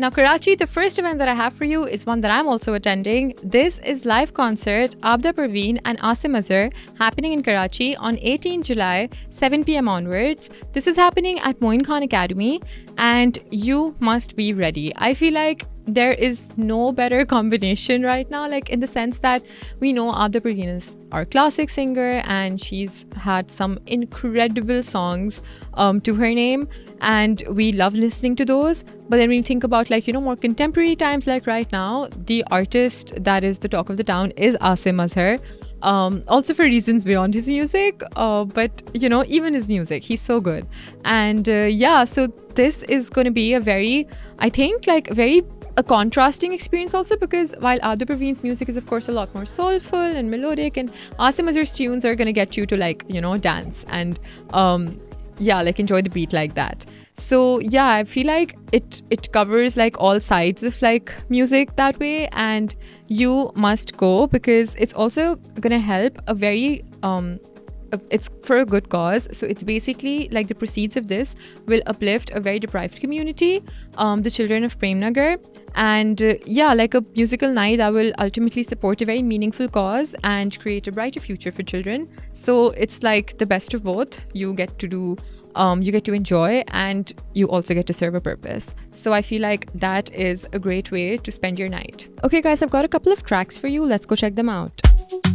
Now, Karachi, the first event that I have for you is one that I'm also attending. This is live concert Abda Parveen and Asim Azhar happening in Karachi on 18 July, 7 p.m. onwards. This is happening at Moin Khan Academy and you must be ready. I feel like there is no better combination right now, like in the sense that we know Abda Parveen is our classic singer and she's had some incredible songs to her name and we love listening to those. But then when you think about more contemporary times like right now, the artist that is the talk of the town is Asim Azhar. Also for reasons beyond his music, but even his music, he's so good. And so this is going to be a very contrasting experience also, because while Abda Parveen's music is of course a lot more soulful and melodic, and Asim Azhar's tunes are going to get you to dance and enjoy the beat like that. So I feel like it covers all sides of music that way, and you must go because it's also gonna help it's for a good cause. So it's basically the proceeds of this will uplift a very deprived community, the children of Premnagar, and a musical night that will ultimately support a very meaningful cause and create a brighter future for children. So it's the best of both. You get to do you get to enjoy and you also get to serve a purpose. So I feel like that is a great way to spend your night. Okay guys, I've got a couple of tracks for you. Let's go check them out.